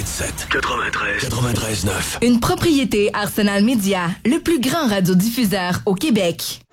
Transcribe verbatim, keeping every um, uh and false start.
quatre-vingt-sept, quatre-vingt-treize, quatre-vingt-treize neuf. Une propriété Arsenal Média, le plus grand radiodiffuseur au Québec.